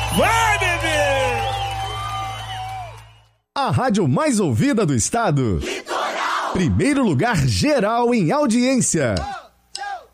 Vai, bebê! A rádio mais ouvida do estado. Litoral. Primeiro lugar geral em audiência.